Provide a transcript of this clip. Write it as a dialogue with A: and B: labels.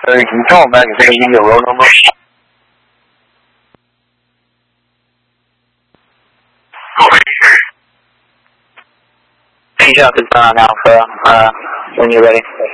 A: Can you call back and say you need your road number? Change out the sign Alpha when you're ready.